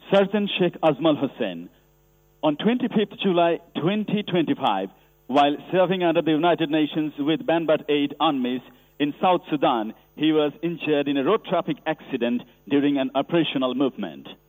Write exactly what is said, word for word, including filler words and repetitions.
Sergeant Sheikh Azmal Hussain. On twenty-fifth of July twenty twenty-five, while serving under the United Nations with Banbat Aid UNMISS in South Sudan, he was injured in a road traffic accident during an operational movement.